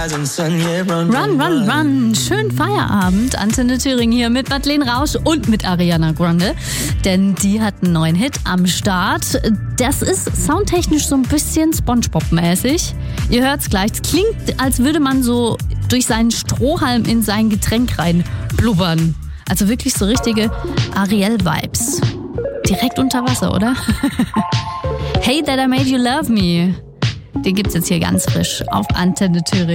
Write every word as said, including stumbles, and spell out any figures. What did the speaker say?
Run, run, run. Schönen Feierabend. Antenne Thüringen hier mit Madeleine Rausch und mit Ariana Grande. Denn die hat einen neuen Hit am Start. Das ist soundtechnisch so ein bisschen SpongeBob-mäßig. Ihr hört's gleich. Es klingt, als würde man so durch seinen Strohhalm in sein Getränk rein blubbern. Also wirklich so richtige Ariel-Vibes. Direkt unter Wasser, oder? Hey That I Made You Love Me. Den gibt's jetzt hier ganz frisch auf Antenne Thüringen.